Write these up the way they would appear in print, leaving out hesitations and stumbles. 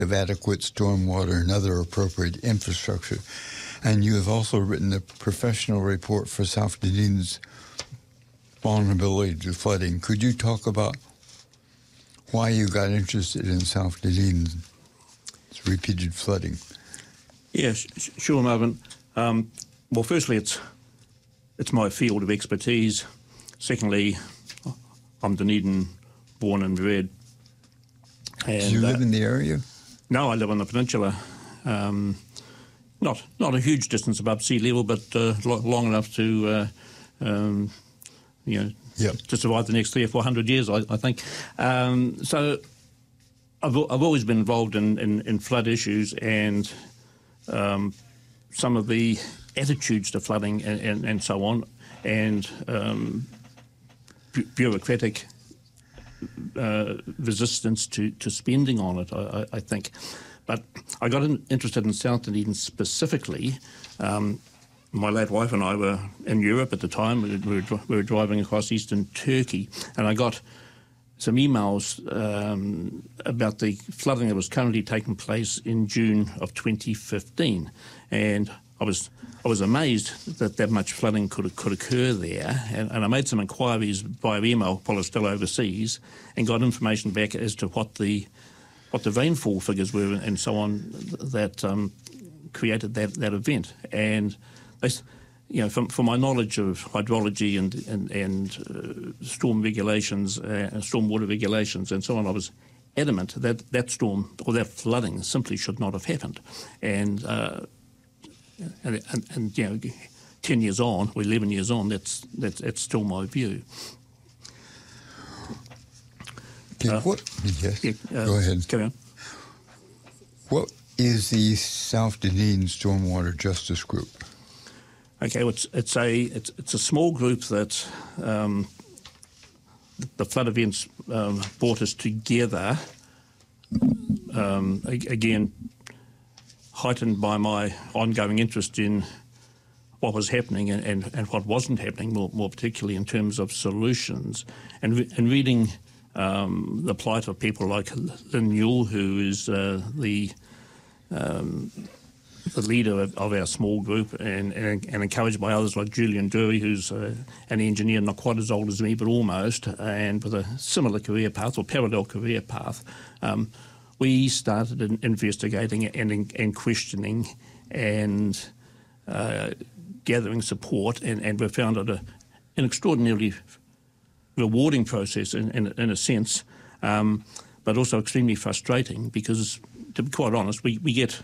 of adequate stormwater and other appropriate infrastructure. And you have also written a professional report for South Dunedin's vulnerability to flooding. Could you talk about why you got interested in South Dunedin's repeated flooding? Yeah, sure, Marvin. Well, firstly, it's my field of expertise. Secondly, I'm Dunedin born and bred. And, do you live in the area? No, I live on the peninsula. Not a huge distance above sea level, but long enough to to survive the next 300 or 400 years, I think. So I've always been involved in flood issues and some of the attitudes to flooding and so on, and bureaucratic resistance to spending on it, I think. But I got interested in South Dunedin specifically. My late wife and I were in Europe at the time. We were driving across eastern Turkey, and I got some emails about the flooding that was currently taking place in June of 2015, and I was amazed that much flooding could occur there, and I made some inquiries via email while I was still overseas, and got information back as to what the rainfall figures were and so on that created that event. And they, from my knowledge of hydrology and storm regulations, stormwater regulations, and so on, I was adamant that storm or that flooding simply should not have happened. And 10 years on, or 11 years on, that's still my view. Okay, go ahead. Carry on. What is the South Dunedin Stormwater Justice Group? Okay, well, it's a small group that the flood events brought us together. Again, heightened by my ongoing interest in what was happening and what wasn't happening, more particularly in terms of solutions, and reading the plight of people like Lynn Newell, who is the leader of our small group, and encouraged by others like Julian Dury, who's an engineer not quite as old as me, but almost, and with a similar career path or parallel career path. We started investigating and questioning and gathering support, and we found it an extraordinarily rewarding process in a sense, but also extremely frustrating because, to be quite honest, we get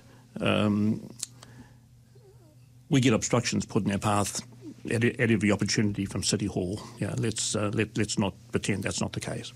obstructions put in our path at every opportunity from City Hall. Yeah, let's not pretend that's not the case.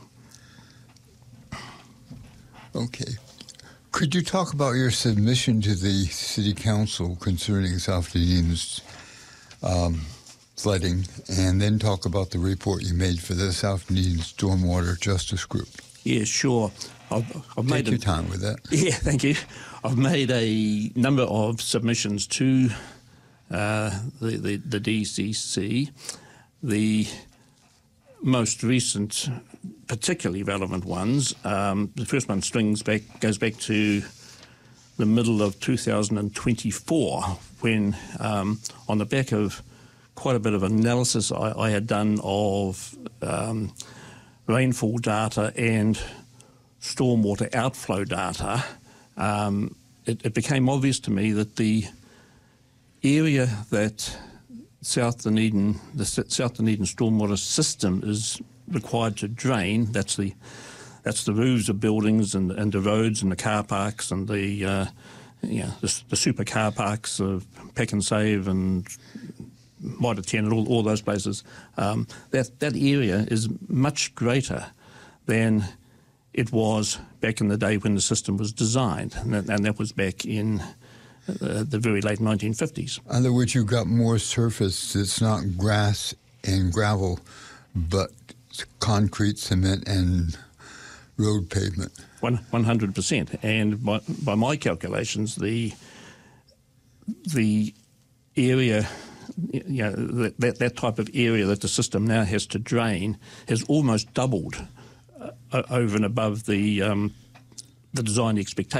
Okay. Could you talk about your submission to the City Council concerning South Dunedin's flooding, and then talk about the report you made for the South Dunedin Stormwater Justice Group? Yeah, sure. I've made your time with that. Yeah, thank you. I've made a number of submissions to the DCC. The most recent, particularly relevant ones, the first one goes back to the middle of 2024, when on the back of quite a bit of analysis I had done of rainfall data and stormwater outflow data, it became obvious to me that the area that the South Dunedin stormwater system is required to drain, that's the roofs of buildings and the roads and the car parks and the super car parks of Pack and Save and Mitre 10 and all those places. That area is much greater than it was back in the day when the system was designed, and that was back in the very late 1950s. In other words, you've got more surface that's not grass and gravel, but concrete, cement, and road pavement. 100%. And by my calculations, the area, that type of area that the system now has to drain has almost doubled over and above the the design expectations